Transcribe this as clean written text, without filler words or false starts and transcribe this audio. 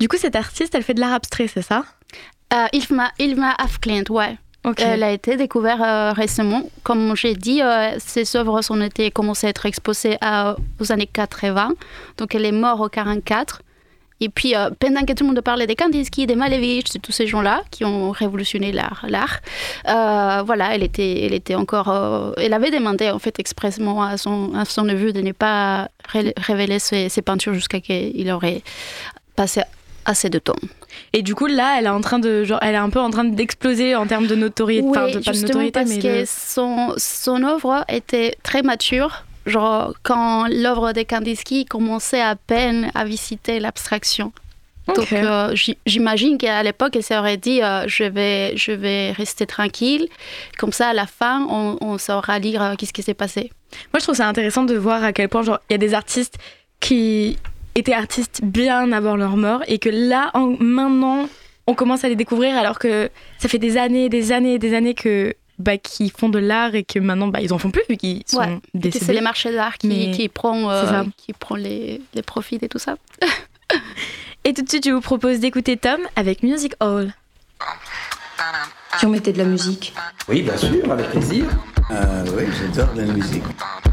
Du coup, cette artiste, elle fait de l'art abstrait, c'est ça? Ilma Afklint, ouais. Okay. Elle a été découverte récemment. Comme j'ai dit, ses œuvres ont été commencé à être exposées aux années 80. Donc elle est morte en 44. Et puis, pendant que tout le monde parlait des Kandinsky, des Malevich, de tous ces gens-là qui ont révolutionné l'art, voilà, elle était encore... elle avait demandé en fait expressément à son neveu de ne pas révéler ses peintures jusqu'à qu'il aurait passé assez de temps. Et du coup, là, elle est un peu en train d'exploser en termes de notoriété. Oui, Enfin, pas de notoriété, parce mais que son œuvre était très mature. Genre, quand l'œuvre de Kandinsky commençait à peine à visiter l'abstraction. Okay. Donc, j'imagine qu'à l'époque, elle s'aurait dit je vais rester tranquille. Comme ça, à la fin, on saura lire qu'est-ce qui s'est passé. Moi, je trouve ça intéressant de voir à quel point il y a des artistes qui étaient artistes bien avant leur mort et que là, maintenant, on commence à les découvrir alors que ça fait des années que qui font de l'art et que maintenant ils en font plus vu qu'ils sont décédés. C'est le marché de l'art qui prend les profits et tout ça. Et tout de suite, je vous propose d'écouter Tom avec Music Hall. Tu en mettais de la musique? Oui, bien sûr, avec plaisir. Oui, j'adore la musique.